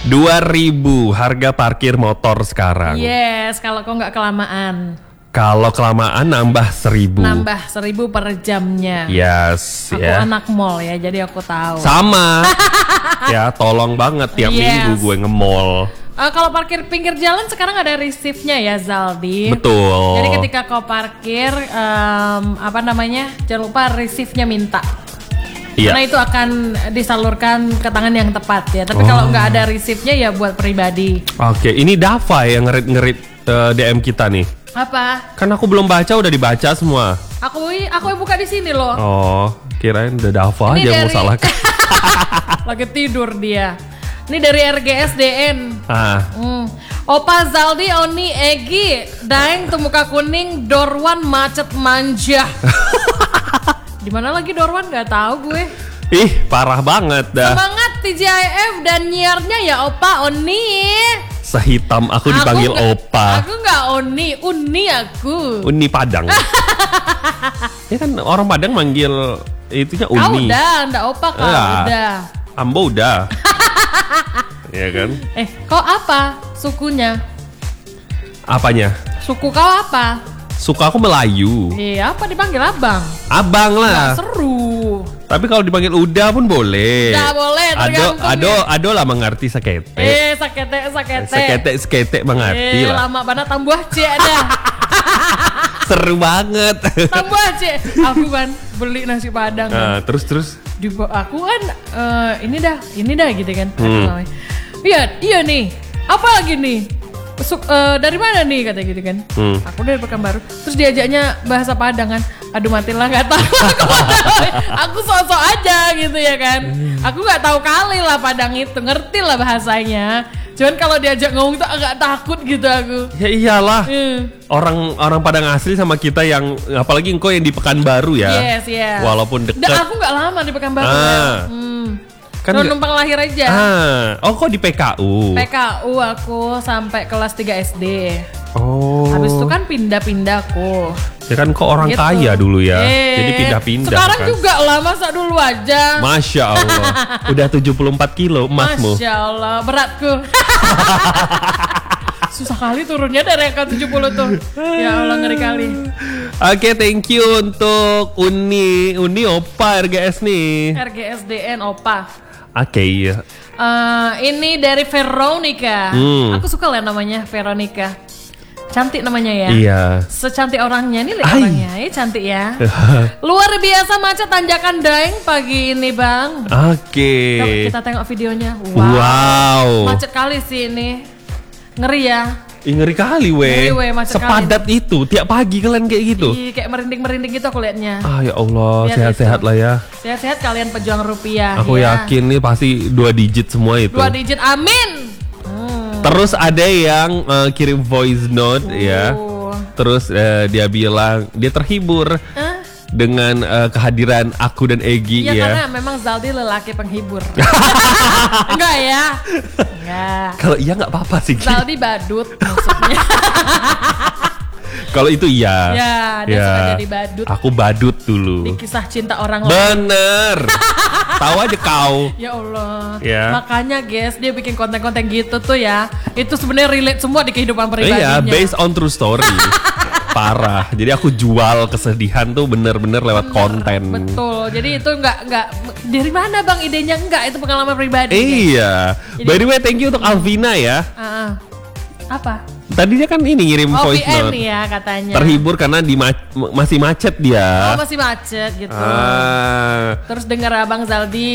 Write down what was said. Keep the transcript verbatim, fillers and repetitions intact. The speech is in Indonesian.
dua ribu harga parkir motor sekarang. Yes, kalau kau nggak kelamaan. Kalau kelamaan nambah seribu. Nambah seribu per jamnya. Yes, aku ya. anak mall ya, jadi aku tahu. Sama. Ya, tolong banget tiap Yes. minggu gue nge-mall. Uh, kalau parkir pinggir jalan sekarang ada receive-nya ya, Zaldi. Betul. Jadi ketika kau parkir, um, apa namanya, jangan lupa receive-nya minta. Iya. Karena itu akan disalurkan ke tangan yang tepat ya. Tapi Oh. kalau nggak ada receive-nya ya buat pribadi. Oke, ini Dava yang ngerit-ngerit uh, D M kita nih. Apa? Kan aku belum baca, udah dibaca semua. Aku aku yang buka di sini loh. Oh, kirain udah Dava Ini aja dari- mau salahkan. Lagi tidur dia. Ini dari R G S D N. Ah, Hmm. Opa Zaldi, Oni, Egi, Daeng tuh muka kuning, Dorwan macet manja. Di mana lagi Dorwan? Gak tahu gue. ih parah banget dah. Semangat T J I F dan nyiarnya ya Opa Oni. Sehitam aku dipanggil nggak- Opa. Aku nggak Oni, Uni aku. Uni Padang. Ya kan orang Padang manggil itunya Kau Uni. udah, ndak Opa kau Ah. udah. Ambo udah. Ya kan? Eh, kau apa sukunya? Apanya? Suku kau apa? Suka aku Melayu. Eh, apa dipanggil abang? Abang lah. Nggak seru. Tapi kalau dipanggil udah pun boleh. Nggak boleh, Ado, tergantung ado, ya. ado lah mengerti sakete. Eh, sakete, sakete. Sekete, sekete mengerti Eh, lah. lama banget tambuh cek dah. Seru banget. Tambuh cek. Aku kan beli nasi padang. Kan. Nah, terus terus. Di, aku kan eh, ini dah, ini dah gitu kan. Hmm. Iya, iya nih. Apa lagi nih? Suk, eh, dari mana nih kata gitu kan. Hmm. Aku dari Pekanbaru. Terus diajaknya bahasa Padang kan. Aduh matilah nggak tahu. Aku, aku sok-sok aja gitu ya kan. Aku nggak tahu kali lah Padang itu. Ngerti lah bahasanya. Cuman kalau diajak ngomong tuh agak takut gitu aku. Ya iyalah. Hmm. Orang orang Padang asli sama kita yang apalagi engkau yang di Pekanbaru ya. Yes, yes. Walaupun dekat. Dan aku nggak lama di Pekanbaru. Ah. Ya. Hmm. Kan Cuma nggak- numpang lahir aja. Ah, oh kok di P K U? P K U aku sampai kelas tiga S D. Oh. Habis itu kan pindah-pindah aku. Ya kan kok orang Gitu. kaya dulu ya. Eh, Jadi pindah-pindah Sekarang kan. juga lah, masa dulu aja. Masya Allah. Udah tujuh puluh empat kilo emasmu. Masya Allah, beratku. Susah kali turunnya dari angka tujuh puluh tuh. Ya Allah, ngeri kali. Oke, thank you untuk Uni. Uni Opa R G S nih. R G S D N Opa. Oke, iya. Eh, ini dari Veronica. Hmm. Aku suka lah namanya Veronica. Cantik namanya ya. Iya. Secantik orangnya nih, lihat Ai. orangnya, eh, cantik ya. Luar biasa macet tanjakan Daeng pagi ini bang. Oke. Yuk, kita tengok videonya. Wow. Wow. Macet kali sih ini. Ngeri ya. Ih, ngeri kali Ngeri, weh. weh, macet Sepadat itu tiap pagi kalian kayak gitu. Ih, kayak merinding-merinding gitu aku liatnya. Ah ya Allah, Lihat sehat-sehat itu. lah ya. Sehat-sehat kalian pejuang rupiah. Aku ya. yakin nih pasti dua digit semua itu. Dua digit, amin. Hmm. Terus ada yang eh, kirim voice note ya. Uh. Terus eh, dia bilang dia terhibur Hah? dengan eh, kehadiran aku dan Egi Iya, ya. karena memang Zaldi lelaki penghibur. Enggak ya? Enggak. Kalau iya nggak apa-apa sih. Gi. Zaldi badut maksudnya. Kalau itu iya. Ya, dia suka jadi badut. Aku badut dulu. Di kisah cinta orang lain. Bener. Tahu aja kau. Ya Allah. Ya. Makanya guys, dia bikin konten-konten gitu tuh ya. Itu sebenarnya relate semua di kehidupan pribadinya. Iya, based on true story. Parah. Jadi aku jual kesedihan tuh bener-bener lewat konten. Betul. Jadi itu enggak enggak dari mana Bang idenya? Enggak, itu pengalaman pribadi. Iya. Jadi- By the way, thank you untuk Alvina ya. Ah, ah. Apa? Tadi dia kan ini ngirim Oh, voice V N note. ya katanya. Terhibur karena di ma- masih macet dia. Oh, masih macet gitu. Ah. Terus dengar Abang Zaldi